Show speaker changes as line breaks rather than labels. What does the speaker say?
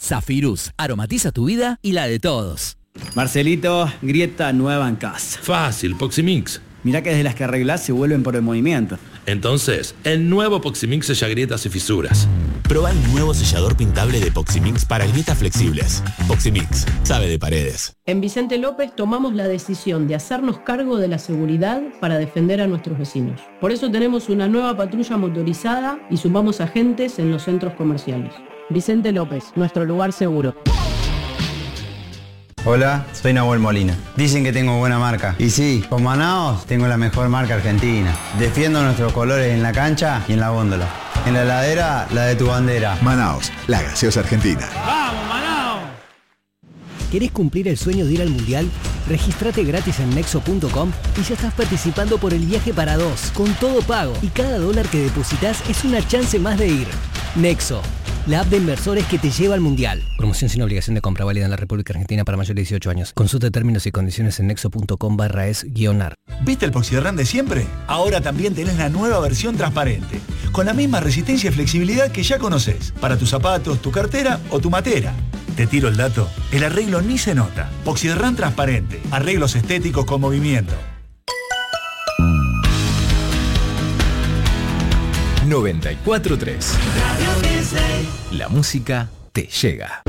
Zafirus, aromatiza tu vida y la de todos.
Marcelito, grieta nueva en casa.
Fácil, Poximix.
Mirá que desde las que arreglás se vuelven por el movimiento.
Entonces, el nuevo Poximix sella grietas y fisuras.
Proba el nuevo sellador pintable de Poximix para grietas flexibles. Poximix, sabe de paredes.
En Vicente López tomamos la decisión de hacernos cargo de la seguridad para defender a nuestros vecinos. Por eso tenemos una nueva patrulla motorizada y sumamos agentes en los centros comerciales. Vicente López, nuestro lugar seguro.
Hola, soy Nahuel Molina. Dicen que tengo buena marca. Y sí, con Manaos tengo la mejor marca argentina. Defiendo nuestros colores en la cancha y en la góndola. En la heladera, la de tu bandera.
Manaos, la gaseosa argentina.
¡Vamos, Manaos!
¿Querés cumplir el sueño de ir al Mundial? Regístrate gratis en Nexo.com y ya estás participando por el viaje para dos, con todo pago. Y cada dólar que depositas es una chance más de ir. Nexo, la app de inversores que te lleva al Mundial. Promoción sin obligación de compra, válida en la República Argentina para mayores de 18 años. Consulta términos y condiciones en nexo.com/es-ar.
¿Viste el Poxyderran de siempre? Ahora también tenés la nueva versión transparente, con la misma resistencia y flexibilidad que ya conocés, para tus zapatos, tu cartera o tu matera. Te tiro el dato, el arreglo ni se nota. Poxyderran transparente, arreglos estéticos con movimiento.
94.3. La música te llega.